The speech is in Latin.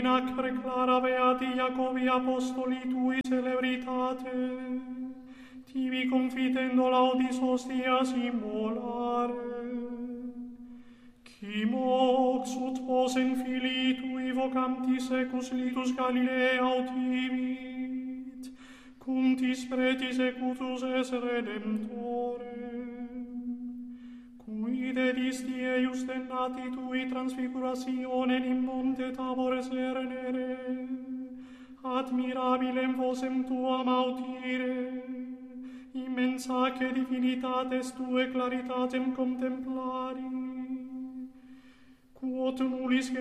Nacre clara beati Iacobi apostoli tui celebritate, tibi confitendo laudis hostias immolare. Qui mox ut posen filii tui vocanti secus litus Galilea autivit, cum tis pretis ecutus es Redemptore. Qui dedisti eius dennati tui transfigurationem in monte Tabor sernere, admirabilem vosem tuam audire, immensaque divinitates tue claritatem contemplari, quod nullis